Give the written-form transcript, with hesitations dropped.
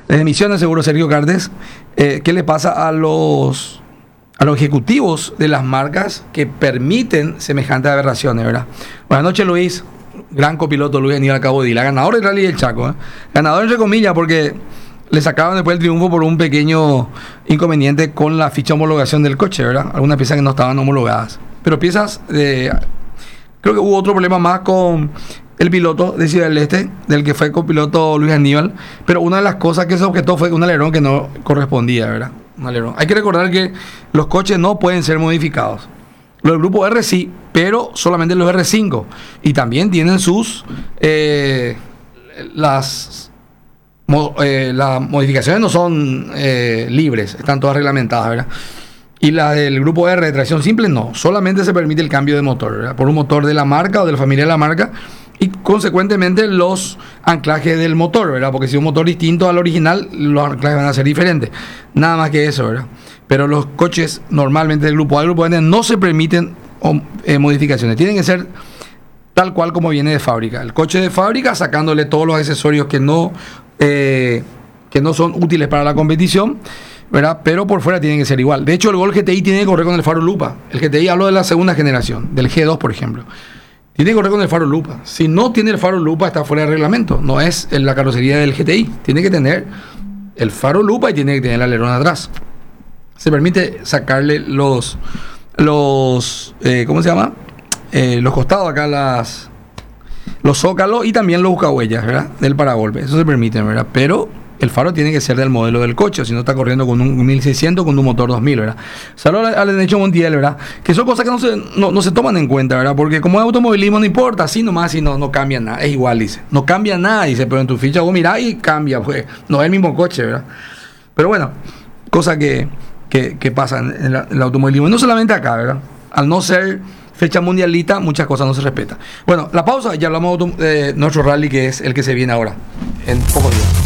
Desde Misiones Seguro, Sergio Cardes, ¿qué le pasa a los ejecutivos de las marcas que permiten semejantes aberraciones, verdad? Buenas noches, Luis. Gran copiloto Luis Aníbal Cabo Dila, ganador del Rally del Chaco, ganador entre comillas porque le sacaban después el triunfo por un pequeño inconveniente con la ficha de homologación del coche, ¿verdad? Algunas piezas que no estaban homologadas, pero piezas de... Creo que hubo otro problema más con el piloto de Ciudad del Este, del que fue copiloto Luis Aníbal, pero una de las cosas que se objetó fue un alerón que no correspondía, ¿verdad? Un alerón. Hay que recordar que los coches no pueden ser modificados. Los del grupo R sí, pero solamente los R5. Y también tienen sus... las modificaciones no son libres, están todas reglamentadas, ¿verdad? Y la del grupo R de tracción simple no, solamente se permite el cambio de motor, ¿verdad? Por un motor de la marca o de la familia de la marca y consecuentemente los anclajes del motor, ¿verdad? Porque si un motor distinto al original, los anclajes van a ser diferentes. Nada más que eso, ¿verdad? Pero los coches normalmente del grupo A y grupo N no se permiten modificaciones, tienen que ser tal cual como viene de fábrica. El coche de fábrica sacándole todos los accesorios que no son útiles para la competición, ¿verdad? Pero por fuera tienen que ser igual. De hecho, el Gol GTI tiene que correr con el faro lupa. El GTI hablo de la segunda generación, del G2, por ejemplo. Tiene que correr con el faro lupa. Si no tiene el faro lupa, está fuera de reglamento. No es en la carrocería del GTI. Tiene que tener el faro lupa y tiene que tener el alerón atrás. Se permite sacarle los ¿cómo se llama? Los costados acá, los zócalos y también los buscahuellas, ¿verdad? Del paragolpe. Eso se permite, ¿verdad? Pero el faro tiene que ser del modelo del coche, si no está corriendo con un 1600 con un motor 2000, ¿verdad? Saludos al Necho Montiel, ¿verdad? Que son cosas que no se toman en cuenta, ¿verdad? Porque como es automovilismo no importa, así nomás, si no cambia nada, es igual, dice. No cambia nada, dice, pero en tu ficha vos mirás y cambia, pues no es el mismo coche, ¿verdad? Pero bueno, cosa que pasa en el automovilismo, y no solamente acá, ¿verdad? Al no ser fecha mundialita, muchas cosas no se respetan. Bueno, la pausa, ya hablamos de nuestro rally, que es el que se viene ahora, en pocos días.